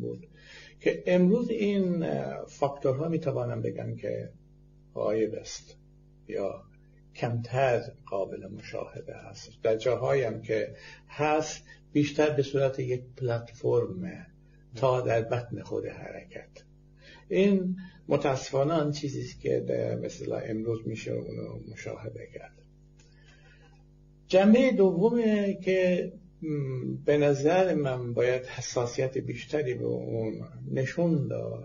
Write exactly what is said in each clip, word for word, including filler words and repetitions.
بود که امروز این فاکتورها میتوانم بگم که غایب است یا کمتر قابل مشاهده هست. در جاهایی هم که هست بیشتر به صورت یک پلتفرم تا در بطن خود حرکت. این متاسفانه آن چیزیست که مثلا امروز میشه اونو مشاهده کرد. جنبه دومه که به نظر من باید حساسیت بیشتری به اون نشون داد،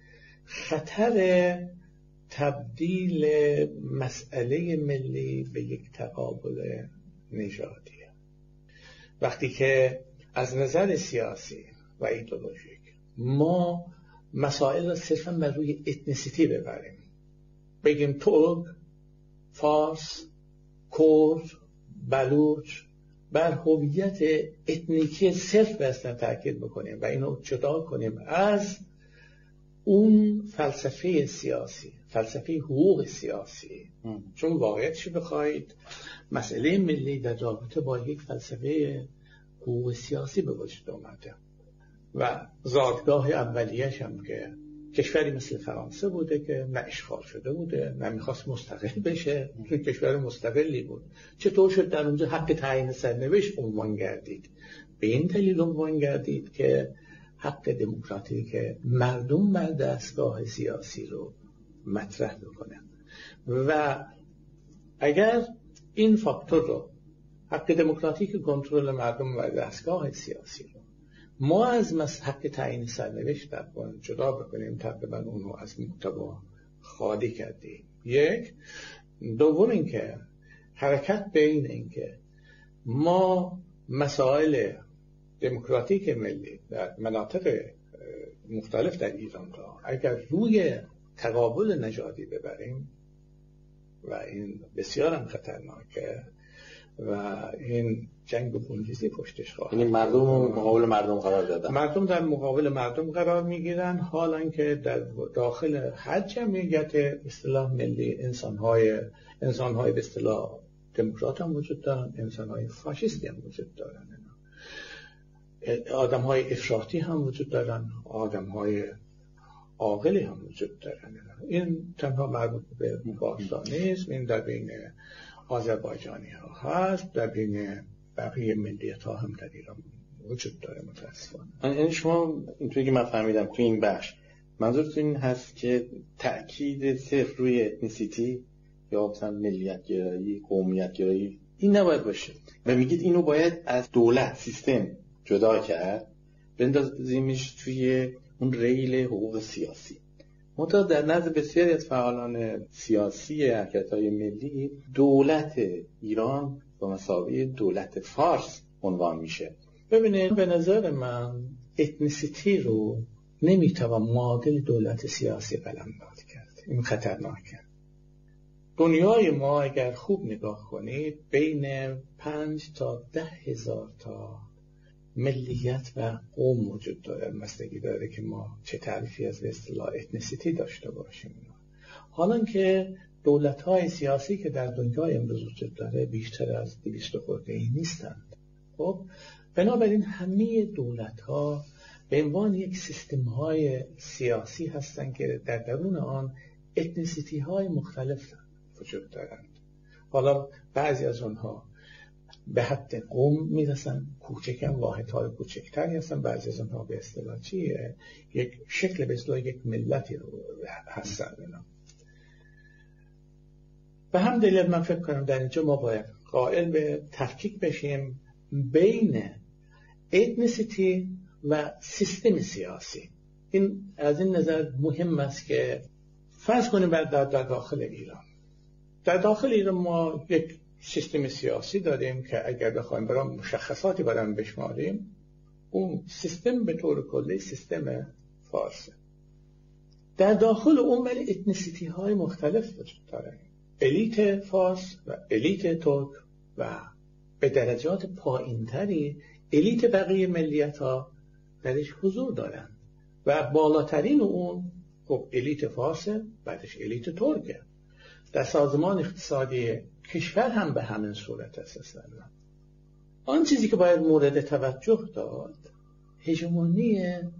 خطر تبدیل مسئله ملی به یک تقابل نژادیه. وقتی که از نظر سیاسی و ایدئولوژیک ما مسائل را صرفا بر روی اتنیسیتی ببریم، بگیم ترک، فارس، کرد، بلوچ، بر هویت اتنیکی صرف اصلا تاکید بکنیم و اینو جدا کنیم از اون فلسفه سیاسی، فلسفه حقوق سیاسی. ام. چون واقعیتش بخواید مسئله ملی در رابطه با یک فلسفه حقوق سیاسی به وجود اومده و زادگاه اولیش هم که کشوری مثل فرانسه بوده که نه اشغال شده بوده نه میخواست مستقل بشه، چون کشور مستقلی بود. چطور شد در اونجا حق تعیین سرنوشت عنوان گردید؟ به این دلیل عنوان گردید که حق دموکراتیک که مردم بر دستگاه سیاسی رو مطرح بکنن و اگر این فاکتور رو، حق دموکراتیک کنترل مردم بر دستگاه سیاسی رو، ما از حق تعیین سرنوشت در اون جدا بکنیم، تقریبا اونو از محتوا خالی کردیم. یک. دوم اینکه حرکت بین اینکه ما مسائل دموکراتیک ملی در مناطق مختلف در ایران را اگر روی تقابل نژادی ببریم و این بسیار هم خطرناکه و این جنگ و خونریزی پشتش خواهد. یعنی مردم مقابل مردم قرار دادن، مردم در مقابل مردم قرار میگیرن، حالا که در داخل هر جمعیت اصطلاح ملی انسان‌های انسان‌های به اصطلاح دموکرات هم وجود دارن، انسان‌های فاشیستی هم وجود دارن، آدم‌های افراطی هم وجود دارن، آدم‌های عاقلی هم وجود دارن. این تنها مربوط به پاکستان نیست، این در بین آذربایجانی ها هست، در بین بقیه ملیت ها هم در ایران وجود داره متاسفانه. یعنی شما اینطوری که من فهمیدم تو این بخش منظورتون این هست که تأکید صرف روی اتنیسیتی یا مثلا ملیت گرایی، قومیت گرایی این نباید باشه و میگید اینو باید از دولت سیستم جدا کرد، بندازیمش توی اون ریل حقوق سیاسی. منتها در نظر بسیاری از فعالان سیاسی حرکت‌های ملی دولت ایران به مثابه دولت فارس عنوان میشه. ببینید به نظر من اتنیسیتی رو نمیتوان معادل دولت سیاسی قلمداد کرد. این خطرناکه. دنیای ما اگر خوب نگاه کنید بین پنج تا ده هزار تا ملیت و قوم وجود داره، بستگی داره که ما چه تعریفی از به اصطلاح اتنیسیتی داشته باشیم. حالا که دولت‌های سیاسی که در دنیای امروز وجود داره بیشتر از دویست خورده ای نیستند. خب بنابراین همه دولت‌ها به عنوان یک سیستم‌های سیاسی هستند که در درون آن اتنیسیتی‌های مختلف وجود دارند. حالا بعضی از آنها به حد قوم میرسن، کوچکن، واحدهای کوچکتری هستن، بعضی از اونها به اصطلاح چیه یک شکل به اصطلاح یک ملتی هستن. به هم دلیل من فکر کنم در اینجا ما باید قائل به تفکیک بشیم بین اتنیسیتی و سیستم سیاسی. این از این نظر مهم است که فرض کنیم در, در داخل ایران در داخل ایران ما یک سیستم سیاسی داریم که اگر بخوایم برام مشخصاتی برام بشماریم، اون سیستم به طور کلی سیستم فارسه. در داخل اون ولی اتنیسیتی های مختلف وجود داره، الیت فارس و الیت ترک و به درجات پایینتری الیت بقیه ملیت ها درش حضور دارند و بالاترین اون خب الیت فارسه، بعدش الیت ترکه. در سازمان اقتصادی کشور هم به همین صورت است. آن چیزی که باید مورد توجه داد هژمونی